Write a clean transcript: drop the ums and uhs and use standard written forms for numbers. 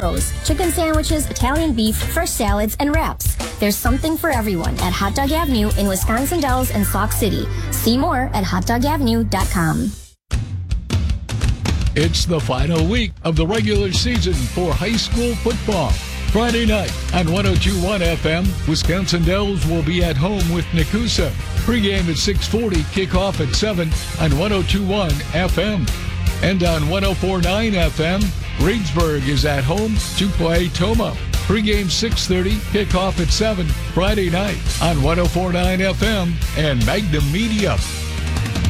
churros, chicken sandwiches, Italian beef, fresh salads, and wraps. There's something for everyone at Hot Dog Avenue in Wisconsin Dells and Sauk City. See more at hotdogavenue.com. It's the final week of the regular season for high school football. Friday night on 102.1 FM, Wisconsin Dells will be at home with Nakusa. Pregame at 6:40, kickoff at 7 on 102.1 FM. And on 104.9 FM, Reedsburg is at home to play Toma. Pregame 6:30, kickoff at 7 Friday night on 104.9 FM and Magnum Media.